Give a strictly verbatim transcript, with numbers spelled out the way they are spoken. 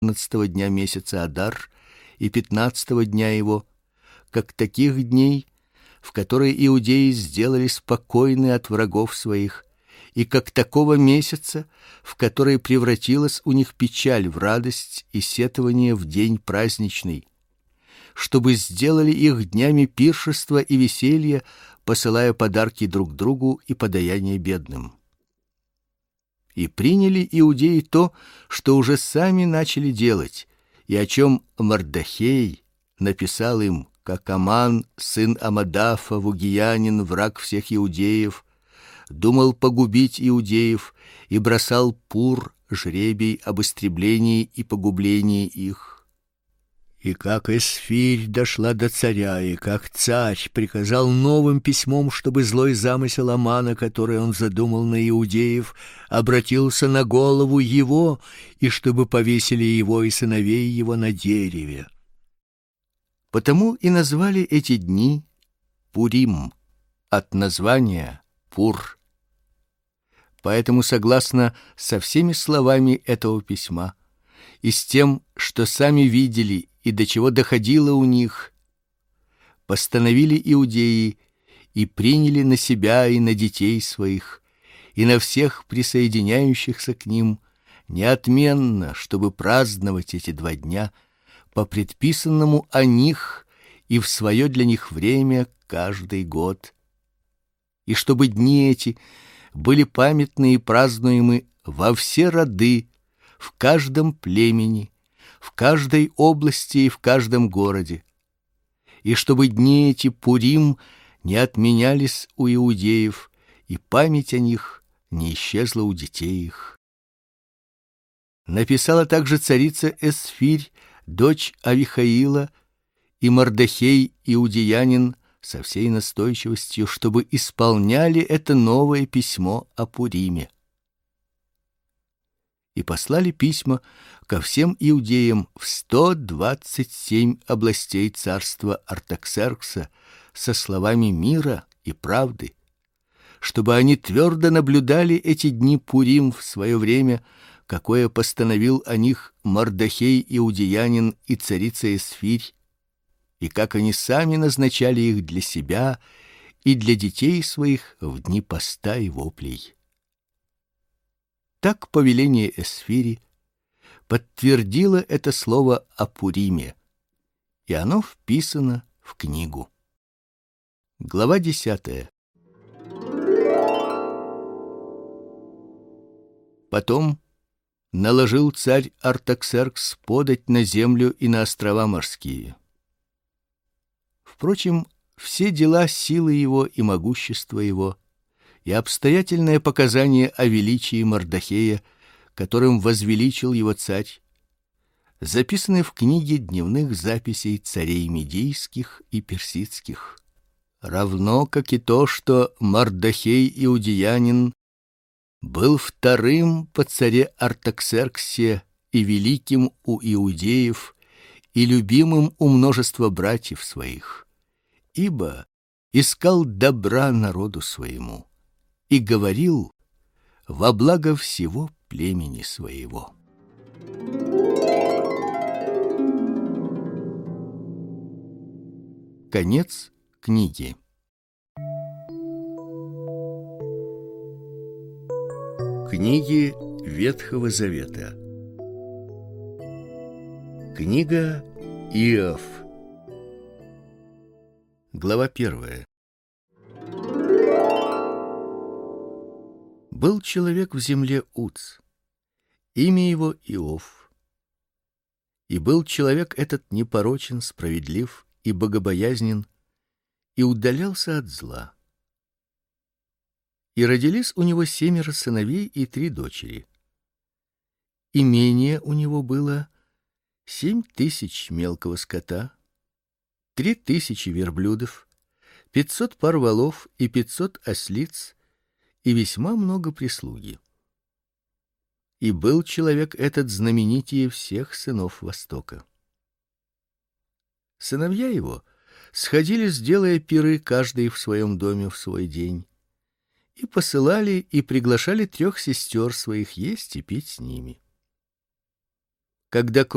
четырнадцатого дня месяца Адар и пятнадцатого дня его, как таких дней, в которые иудеи сделали спокойны от врагов своих, и как такого месяца, в который превратилась у них печаль в радость и сетование в день праздничный, чтобы сделали их днями пиршества и веселья, посылая подарки друг другу и подаяние бедным. И приняли иудеи то, что уже сами начали делать, и о чем Мордохей написал им, как Аман, сын Амадафа, вугиянин, враг всех иудеев, думал погубить иудеев и бросал пур, жребий об истреблении и погублении их. И как Эсфирь дошла до царя, и как царь приказал новым письмом, чтобы злой замысел Амана, который он задумал на иудеев, обратился на голову его, и чтобы повесили его и сыновей его на дереве. Потому и назвали эти дни Пурим, от названия Пур. Поэтому, согласно со всеми словами этого письма и с тем, что сами видели и до чего доходило у них, постановили иудеи и приняли на себя и на детей своих и на всех присоединяющихся к ним неотменно, чтобы праздновать эти два дня по предписанному о них и в свое для них время каждый год, и чтобы дни эти были памятны и празднуемы во все роды, в каждом племени, в каждой области и в каждом городе, и чтобы дни эти Пурим не отменялись у иудеев, и память о них не исчезла у детей их. Написала также царица Эсфирь, дочь Авихаила, и Мордохей иудеянин со всей настойчивостью, чтобы исполняли это новое письмо о Пуриме. И послали письма ко всем иудеям в сто двадцать семь областей царства Артаксеркса со словами мира и правды, чтобы они твердо наблюдали эти дни Пурим в свое время, какое постановил о них Мордохей иудеянин и царица Эсфирь, и как они сами назначали их для себя и для детей своих в дни поста и воплей. Так повеление Эсфири подтвердило это слово о Пуриме, и оно вписано в книгу. Глава десятая. Потом наложил царь Артаксеркс подать на землю и на острова морские. Впрочем, все дела силы его и могущества его и обстоятельное показание о величии Мордохея, которым возвеличил его царь, записаны в книге дневных записей царей медийских и персидских, равно как и то, что Мордохей иудеянин был вторым по царе Артаксерксе и великим у иудеев и любимым у множества братьев своих, ибо искал добра народу своему и говорил во благо всего племени своего. Конец книги. Книги Ветхого Завета. Книга Иов. Глава первая. Был человек в земле Уц, имя его Иов. И был человек этот непорочен, справедлив и богобоязнен, и удалялся от зла. И родились у него семеро сыновей и три дочери. Имение у него было семь тысяч мелкого скота, три тысячи верблюдов, пятьсот пар волов и пятьсот ослиц, и весьма много прислуги. И был человек этот знаменитее всех сынов Востока. Сыновья его сходились, делая пиры, каждый в своем доме в свой день, и посылали и приглашали трех сестер своих есть и пить с ними. Когда